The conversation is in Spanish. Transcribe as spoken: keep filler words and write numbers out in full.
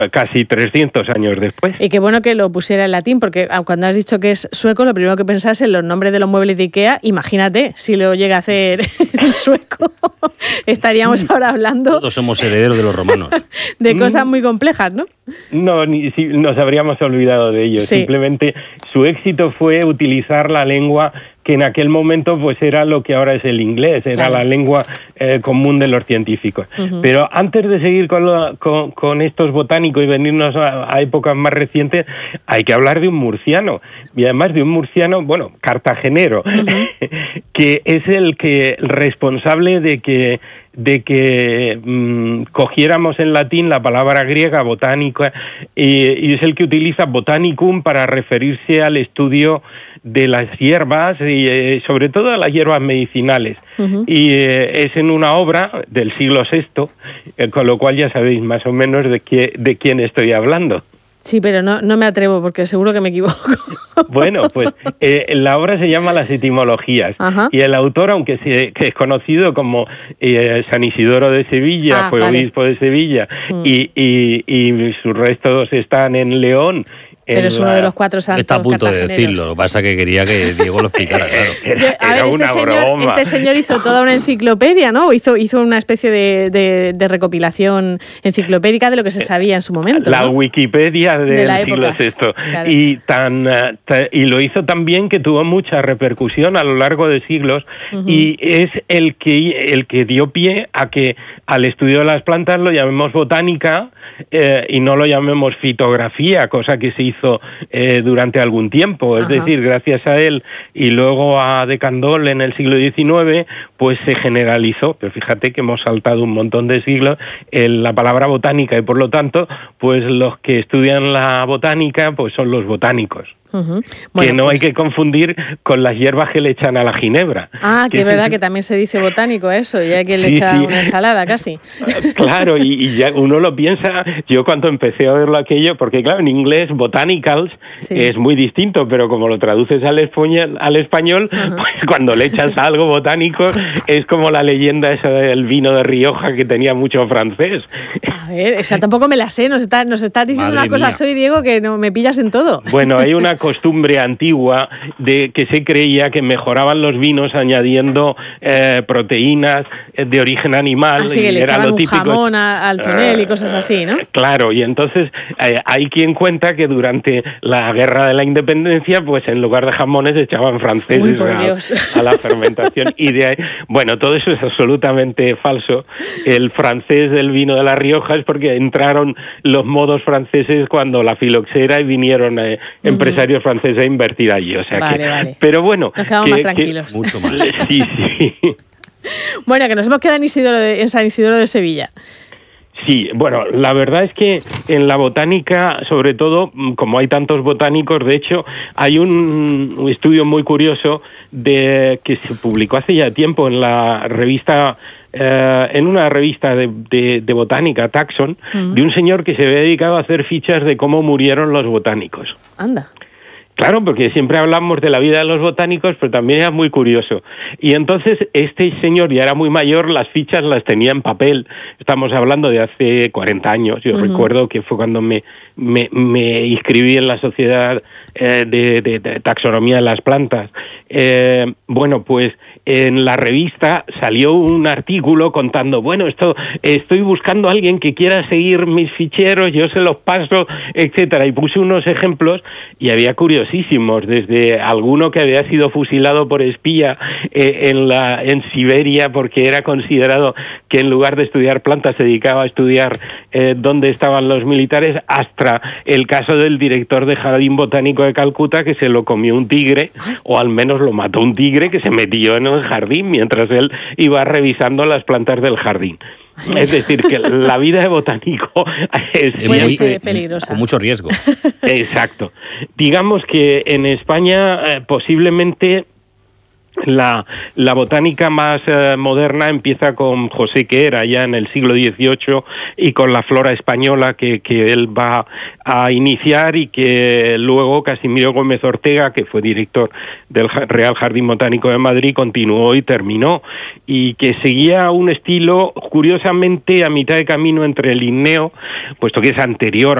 casi trescientos años después. Y qué bueno que lo pusiera en latín, porque cuando has dicho que es sueco, lo primero que pensás en los nombres de los muebles de Ikea. Imagínate, si lo llega a hacer en sueco, estaríamos ahora hablando... Todos somos herederos de los romanos. De cosas muy complejas, ¿no? No, ni, si, nos habríamos olvidado de ello. Sí. Simplemente su éxito fue utilizar la lengua que en aquel momento pues era lo que ahora es el inglés, era claro. la lengua eh, común de los científicos. Uh-huh. Pero antes de seguir con, lo, con, con estos botánicos y venirnos a, a épocas más recientes, hay que hablar de un murciano, y además de un murciano, bueno, cartagenero, uh-huh. que es el que responsable de que de que mmm, cogiéramos en latín la palabra griega botánica y, y es el que utiliza botanicum para referirse al estudio de las hierbas y eh, sobre todo a las hierbas medicinales. Uh-huh. Y eh, es en una obra del siglo sexto, eh, con lo cual ya sabéis más o menos de, qué, de quién estoy hablando. Sí, pero no, no me atrevo porque seguro que me equivoco. Bueno, pues eh, la obra se llama Las Etimologías. Ajá. Y el autor, aunque se, que es conocido como eh, San Isidoro de Sevilla, ah, fue vale. obispo de Sevilla, mm. y, y, y sus restos están en León. Pero es uno la... de los cuatro santos. Está a punto de decirlo, lo que pasa es que quería que Diego lo explicara, claro. Era, a ver, este señor, este señor hizo toda una enciclopedia, ¿no? Hizo, hizo una especie de, de, de recopilación enciclopédica de lo que se sabía en su momento. La ¿no? Wikipedia del de la siglo sexto. Claro. Y, tan, uh, y lo hizo tan bien que tuvo mucha repercusión a lo largo de siglos, uh-huh. y es el que, el que dio pie a que al estudio de las plantas lo llamemos botánica, Eh, y no lo llamemos fitografía, cosa que se hizo eh, durante algún tiempo. Es Ajá. decir, gracias a él y luego a De Candolle en el siglo diecinueve, pues se generalizó. Pero fíjate que hemos saltado un montón de siglos en la palabra botánica y por lo tanto, pues los que estudian la botánica, pues son los botánicos. Uh-huh. Bueno, que no pues... hay que confundir con las hierbas que le echan a la ginebra. Ah, que es verdad que también se dice botánico eso, ya que le sí, echa sí. una ensalada casi. Claro, y, y ya uno lo piensa, yo cuando empecé a verlo aquello, porque claro, en inglés botanicals sí. es muy distinto, pero como lo traduces al español, al español uh-huh. pues cuando le echas algo botánico es como la leyenda esa del vino de Rioja que tenía mucho francés. A ver, esa tampoco me la sé, nos estás nos está diciendo Madre una cosa, mía. Soy Diego, que no me pillas en todo. Bueno, hay una costumbre antigua de que se creía que mejoraban los vinos añadiendo eh, proteínas de origen animal. Así que y le era echaban lo típico, un jamón a, al tonel uh, y cosas así, ¿no? Claro, y entonces eh, hay quien cuenta que durante la Guerra de la Independencia, pues en lugar de jamones echaban franceses Uy, a, a la fermentación. Y de ahí, bueno, todo eso es absolutamente falso. El francés del vino de La Rioja es porque entraron los modos franceses cuando la filoxera y vinieron eh, uh-huh. empresarios franceses a invertir allí, o sea vale, que, vale. pero bueno, nos quedamos que, más tranquilos, que, mucho más. Sí, sí. Bueno, que nos hemos quedado en, Isidoro de, en San Isidoro de Sevilla. Sí, bueno, la verdad es que en la botánica, sobre todo, como hay tantos botánicos, de hecho, hay un, un estudio muy curioso de que se publicó hace ya tiempo en la revista, eh, en una revista de, de, de botánica, Taxon, uh-huh. de un señor que se había dedicado a hacer fichas de cómo murieron los botánicos. Anda. Claro, porque siempre hablamos de la vida de los botánicos, pero también era muy curioso. Y entonces este señor ya era muy mayor, las fichas las tenía en papel. Estamos hablando de hace cuarenta años. Yo uh-huh. recuerdo que fue cuando me, me, me inscribí en la Sociedad eh, de, de, de Taxonomía de las Plantas. Eh, bueno, pues en la revista salió un artículo contando, bueno, esto estoy buscando a alguien que quiera seguir mis ficheros, yo se los paso, etcétera. Y puse unos ejemplos y había curiosísimos, desde alguno que había sido fusilado por espía eh, en la en Siberia porque era considerado que en lugar de estudiar plantas se dedicaba a estudiar eh, dónde estaban los militares, hasta el caso del director de Jardín Botánico de Calcuta que se lo comió un tigre, o al menos lo mató un tigre que se metió en el jardín mientras él iba revisando las plantas del jardín. Es decir, que la vida de botánico es puede ser peligrosa. Con mucho riesgo. Exacto. Digamos que en España eh, posiblemente La, la botánica más eh, moderna empieza con José Quer, ya en el siglo dieciocho, y con la flora española que, que él va a iniciar, y que luego Casimiro Gómez Ortega, que fue director del Real Jardín Botánico de Madrid, continuó y terminó, y que seguía un estilo curiosamente a mitad de camino entre el Linneo, puesto que es anterior